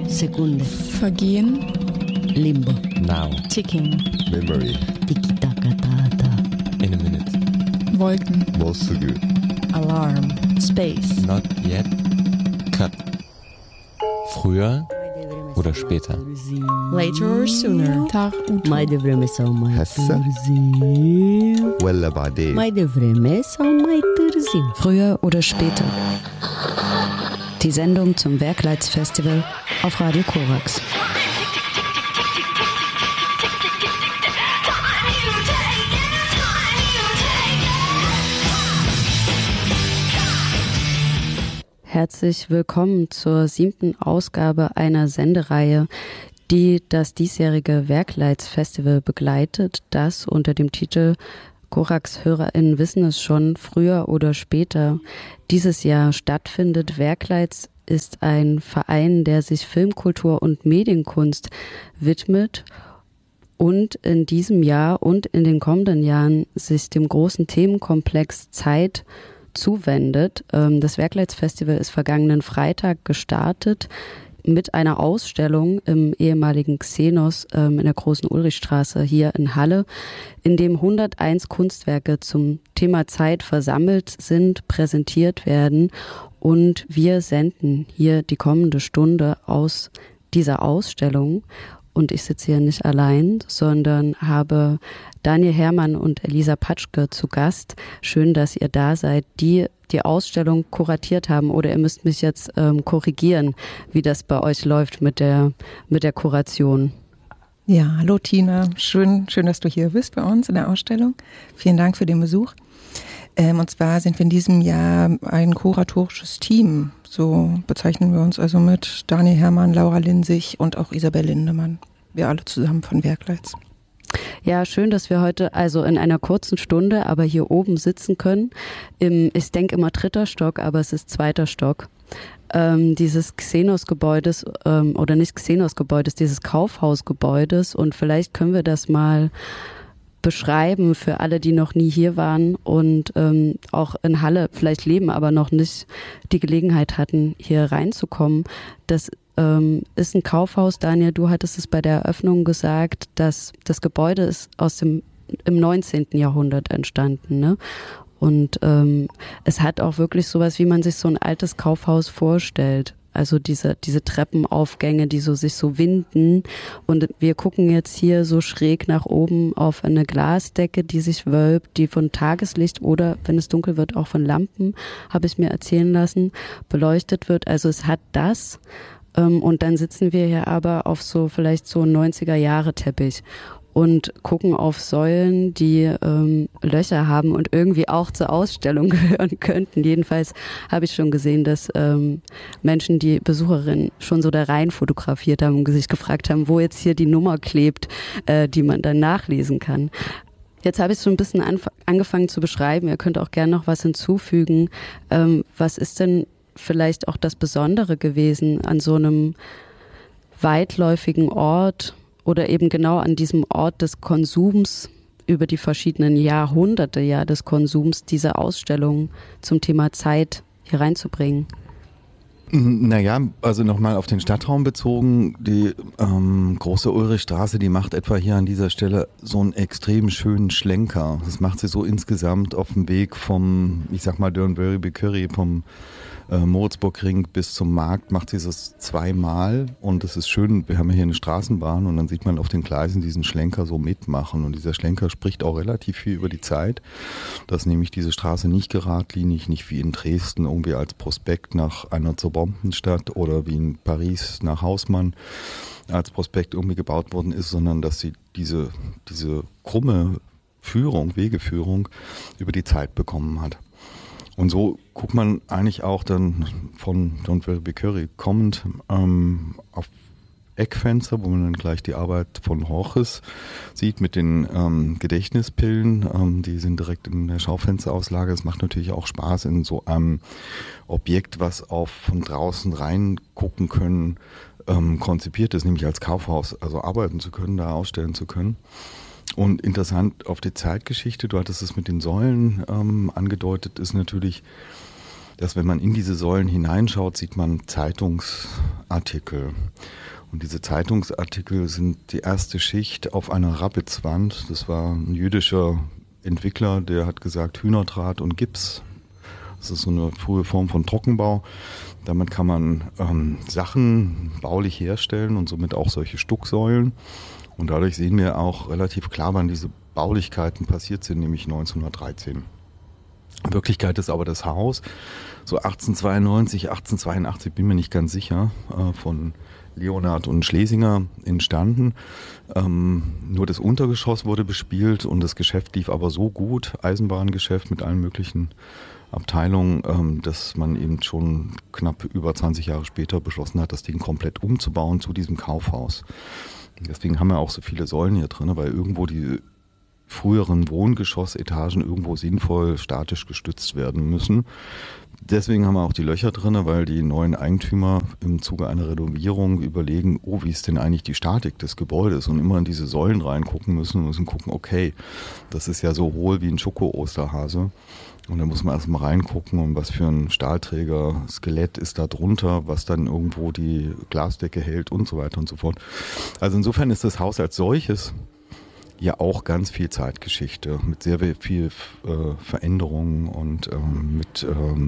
Sekunde. Vergehen. Limbo. Now. Ticking. Memory. Tiki-taka-ta-ta. In a minute. Wolken. Mosugu. Alarm. Space. Not yet. Cut. Früher oder später? Later or sooner. Tar Uto. Majde vreme sa umaj Hesse. trzim. Wella Bade. Majde vreme sa umaj trzim. Früher oder später. Die Sendung zum Werkleitsfestival auf Radio Korax. Herzlich willkommen zur 7. Ausgabe einer Sendereihe, die das diesjährige Werkleitsfestival begleitet, das unter dem Titel Korax-HörerInnen wissen es schon, früher oder später dieses Jahr stattfindet. Werkleits ist ein Verein, der sich Filmkultur und Medienkunst widmet und in diesem Jahr und in den kommenden Jahren sich dem großen Themenkomplex Zeit zuwendet. Das Werkleitsfestival ist vergangenen Freitag gestartet mit einer Ausstellung im ehemaligen Xenos in der Großen Ulrichstraße hier in Halle, in dem 101 Kunstwerke zum Thema Zeit versammelt sind, präsentiert werden, und wir senden hier die kommende Stunde aus dieser Ausstellung. Und ich sitze hier nicht allein, sondern habe Daniel Herrmann und Elisa Patschke zu Gast. Schön, dass ihr da seid, die die Ausstellung kuratiert haben. Oder ihr müsst mich jetzt korrigieren, wie das bei euch läuft mit der Kuration. Ja, hallo Tina. Schön, dass du hier bist bei uns in der Ausstellung. Vielen Dank für den Besuch. Und zwar sind wir in diesem Jahr ein kuratorisches Team. So bezeichnen wir uns also mit Daniel Herrmann, Laura Linsig und auch Isabel Lindemann. Wir alle zusammen von Werkleits. Ja, schön, dass wir heute also in einer kurzen Stunde aber hier oben sitzen können. Ich denke immer 3. Stock, aber es ist 2. Stock. Dieses Xenos-Gebäudes oder nicht Xenos-Gebäudes, dieses Kaufhausgebäudes. Und vielleicht können wir das mal beschreiben für alle, die noch nie hier waren und auch in Halle vielleicht leben, aber noch nicht die Gelegenheit hatten, hier reinzukommen. Das ist ein Kaufhaus. Daniel, du hattest es bei der Eröffnung gesagt, dass das Gebäude ist im 19. Jahrhundert entstanden, ne? Und es hat auch wirklich sowas, wie man sich so ein altes Kaufhaus vorstellt. Also diese Treppenaufgänge, die sich so winden. Und wir gucken jetzt hier so schräg nach oben auf eine Glasdecke, die sich wölbt, die von Tageslicht oder, wenn es dunkel wird, auch von Lampen, habe ich mir erzählen lassen, beleuchtet wird. Also es hat das. Und dann sitzen wir hier aber auf vielleicht so 90er-Jahre-Teppich und gucken auf Säulen, die Löcher haben und irgendwie auch zur Ausstellung gehören könnten. Jedenfalls habe ich schon gesehen, dass Menschen, die Besucherinnen, schon so da rein fotografiert haben und sich gefragt haben, wo jetzt hier die Nummer klebt, die man dann nachlesen kann. Jetzt habe ich so ein bisschen angefangen zu beschreiben. Ihr könnt auch gerne noch was hinzufügen. Was ist denn vielleicht auch das Besondere gewesen an so einem weitläufigen Ort oder eben genau an diesem Ort des Konsums über die verschiedenen Jahrhunderte des Konsums, diese Ausstellung zum Thema Zeit hier reinzubringen? Naja, also nochmal auf den Stadtraum bezogen, die große Ulrichstraße, die macht etwa hier an dieser Stelle so einen extrem schönen Schlenker. Das macht sie so insgesamt auf dem Weg vom, ich sag mal, Dörnbury-Curry, vom Moritzburgring bis zum Markt, macht sie das 2-mal, und es ist schön, wir haben ja hier eine Straßenbahn und dann sieht man auf den Gleisen diesen Schlenker so mitmachen, und dieser Schlenker spricht auch relativ viel über die Zeit, dass nämlich diese Straße nicht geradlinig, nicht wie in Dresden irgendwie als Prospekt nach einer Bombenstadt oder wie in Paris nach Hausmann als Prospekt irgendwie gebaut worden ist, sondern dass sie diese krumme Wegeführung über die Zeit bekommen hat. Und so guckt man eigentlich auch dann von Dörnbury kommend auf Eckfenster, wo man dann gleich die Arbeit von Horches sieht mit den Gedächtnispillen. Die sind direkt in der Schaufensterauslage. Es macht natürlich auch Spaß, in so einem Objekt, was auf von draußen reingucken können, konzipiert ist, nämlich als Kaufhaus, also arbeiten zu können, da ausstellen zu können. Und interessant auf die Zeitgeschichte, du hattest es mit den Säulen angedeutet, ist natürlich, dass wenn man in diese Säulen hineinschaut, sieht man Zeitungsartikel. Und diese Zeitungsartikel sind die erste Schicht auf einer Rapidswand. Das war ein jüdischer Entwickler, der hat gesagt, Hühnerdraht und Gips. Das ist so eine frühe Form von Trockenbau. Damit kann man Sachen baulich herstellen und somit auch solche Stucksäulen. Und dadurch sehen wir auch relativ klar, wann diese Baulichkeiten passiert sind, nämlich 1913. In Wirklichkeit ist aber das Haus so 1892, 1882, bin mir nicht ganz sicher, von Leonhard und Schlesinger entstanden. Nur das Untergeschoss wurde bespielt und das Geschäft lief aber so gut, Eisenbahngeschäft mit allen möglichen Abteilungen, dass man eben schon knapp über 20 Jahre später beschlossen hat, das Ding komplett umzubauen zu diesem Kaufhaus. Deswegen haben wir auch so viele Säulen hier drin, weil irgendwo die früheren Wohngeschossetagen irgendwo sinnvoll statisch gestützt werden müssen. Deswegen haben wir auch die Löcher drin, weil die neuen Eigentümer im Zuge einer Renovierung überlegen, oh, wie ist denn eigentlich die Statik des Gebäudes, und immer in diese Säulen reingucken müssen gucken, okay, das ist ja so hohl wie ein Schoko-Osterhase. Und da muss man erstmal reingucken, und was für ein Stahlträger, Skelett ist da drunter, was dann irgendwo die Glasdecke hält und so weiter und so fort. Also insofern ist das Haus als solches ja auch ganz viel Zeitgeschichte mit sehr viel Veränderungen und mit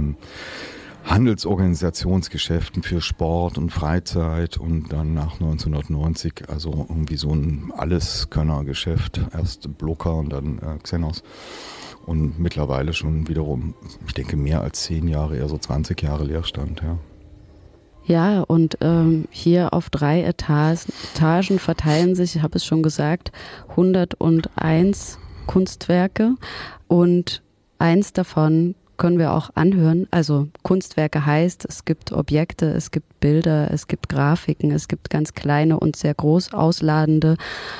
Handelsorganisationsgeschäften für Sport und Freizeit und dann nach 1990 also irgendwie so ein Alleskönner-Geschäft. Erst Blocker und dann Xenos. Und mittlerweile schon wiederum, ich denke, mehr als 10 Jahre, eher so 20 Jahre Leerstand, ja. Ja, und hier auf 3 Etagen verteilen sich, ich habe es schon gesagt, 101 Kunstwerke, und eins davon können wir auch anhören. Also Kunstwerke heißt, es gibt Objekte, es gibt Bilder, es gibt Grafiken, es gibt ganz kleine und sehr groß ausladende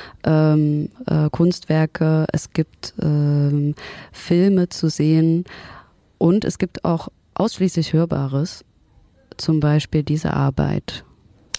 Kunstwerke, es gibt Filme zu sehen, und es gibt auch ausschließlich Hörbares. Zum Beispiel diese Arbeit